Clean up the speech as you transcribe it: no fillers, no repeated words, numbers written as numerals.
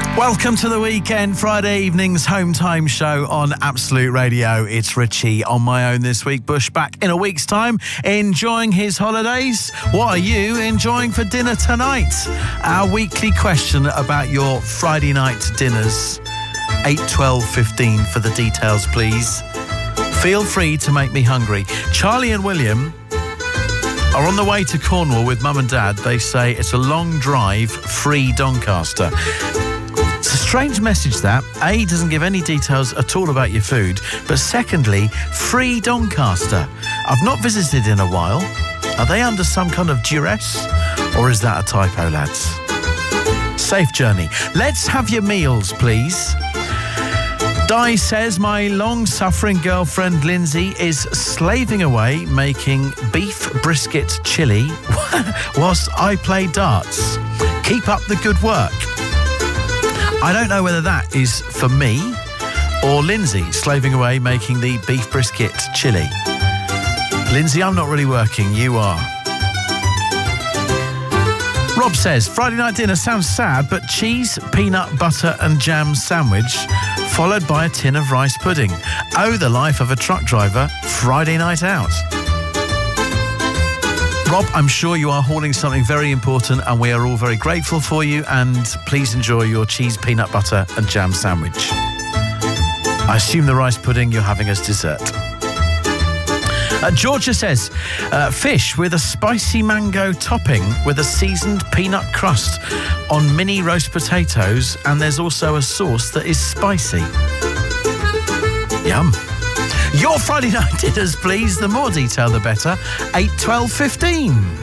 Welcome to the weekend, Friday evening's home time show on Absolute Radio. It's Richie on my own this week. Bush back in a week's time, enjoying his holidays. What are you enjoying for dinner tonight? Our weekly question about your Friday night dinners. 8, 12, 15 for the details, please. Feel free to make me hungry. Charlie and William are on the way to Cornwall with Mum and Dad. They say it's a long drive, free Doncaster. It's a strange message that. A, doesn't give any details at all about your food, but secondly, free Doncaster. I've not visited in a while. Are they under some kind of duress? Or is that a typo, lads? Safe journey. Let's have your meals, please. Di says, my long-suffering girlfriend Lindsay is slaving away making beef brisket chilli whilst I play darts. Keep up the good work. I don't know whether that is for me or Lindsay slaving away making the beef brisket chilli. Lindsay, I'm not really working, you are. Rob says, Friday night dinner sounds sad, but cheese, peanut, butter and jam sandwich followed by a tin of rice pudding. Oh, the life of a truck driver, Friday night out. Rob, I'm sure you are hauling something very important and we are all very grateful for you, and please enjoy your cheese, peanut butter and jam sandwich. I assume the rice pudding you're having as dessert. Georgia says, fish with a spicy mango topping with a seasoned peanut crust on mini roast potatoes, and there's also a sauce that is spicy. Yum. Your Friday night dinners, please. The more detail, the better. 8, 12, 15.